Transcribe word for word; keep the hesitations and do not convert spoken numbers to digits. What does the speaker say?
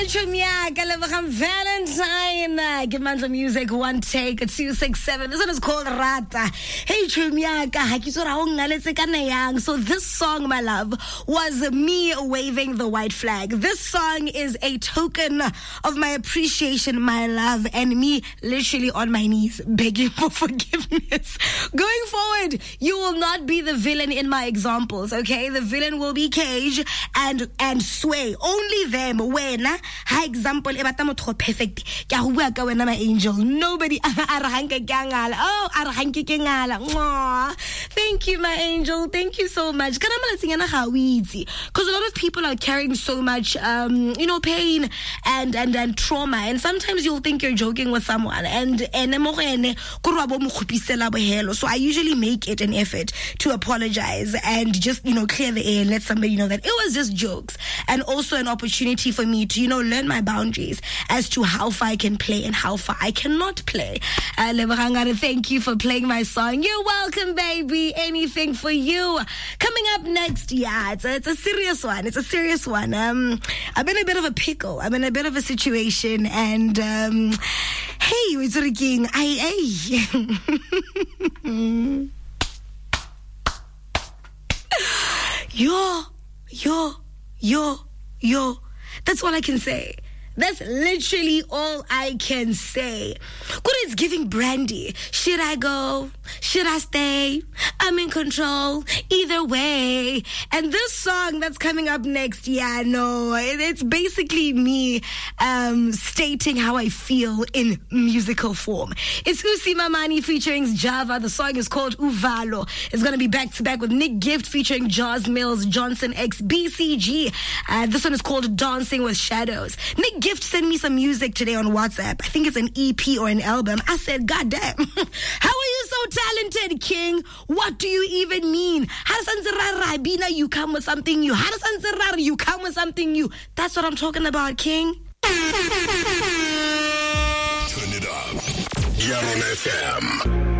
Chumiaka, Levacham Valentine. Give Mandla Music one take, two six seven. This one is called Rata. Hey Chumiaka, so this song, my love, was me waving the white flag. This song is a token of my appreciation, my love, and me literally on my knees begging for forgiveness. Going forward, you will not be the villain in my examples, okay? The villain will be Cage and and Sway. Only them. When high example, perfect. My angel. Nobody. Oh, thank you, my angel. Thank you so much. Because a lot of people are carrying so much, um, you know, pain and and and trauma, and sometimes you'll think you're joking with someone, and and so I usually make it an effort to apologize and just, you know, clear the air and let somebody know that it was just jokes, and also an opportunity for me to, you know, learn my boundaries as to how far I can play and how far I cannot play. Uh, Lebarangara, thank you for playing my song. You're welcome, baby. Anything for you. Coming up next, yeah, it's a, it's a serious one. It's a serious one. Um, I'm in a bit of a pickle. I'm in a bit of a situation, and um, hey, we're talking. I, hey. Yo, yo, yo, yo. That's all I can say. That's literally all I can say. Good, it's giving Brandy. Should I go? Should I stay? I'm in control. Either way. And this song that's coming up next, yeah, no, it, it's basically me um, stating how I feel in musical form. It's Usi Mamani featuring Java. The song is called Uvalo. It's going to be back to back with Nick Gift featuring Jaws Mills, Johnson X, B C G. Uh, this one is called Dancing with Shadows. Nick Gift sent me some music today on WhatsApp. I think it's an E P or an album. I said, God damn, how are you so talented, King? What do you even mean? How does you come with something new? How does you come with something new? That's what I'm talking about, King. Turn it up. Young F M.